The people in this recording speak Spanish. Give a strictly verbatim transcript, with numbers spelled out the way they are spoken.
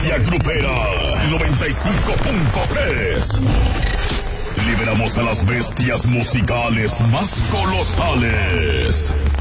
bestia grupera. noventa y cinco punto tres. Liberamos a las bestias musicales más colosales.